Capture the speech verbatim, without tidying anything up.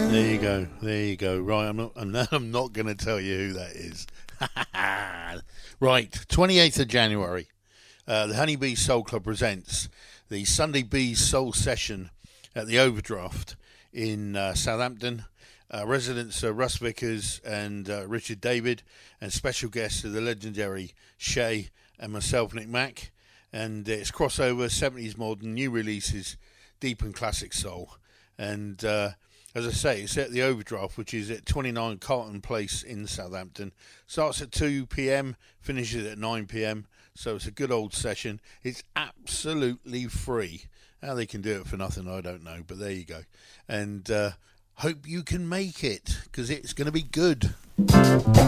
There you go. There you go. Right, I'm not. I'm not, I'm not going to tell you who that is. Right, twenty-eighth of January, uh, the Honeybee Soul Club presents the Sunday Bees Soul Session at the Overdraft in uh, Southampton. Uh, residents are Russ Vickers and uh, Richard David, and special guests are the legendary Shay and myself, Nick Mack. And it's crossover, seventies modern, new releases, deep and classic soul. And uh, as I say, it's at the Overdraft, which is at twenty-nine Carlton Place in Southampton. Starts at two p.m, finishes at nine p.m, so it's a good old session. It's absolutely free. How they can do it for nothing, I don't know, but there you go. And uh, hope you can make it, because it's going to be good.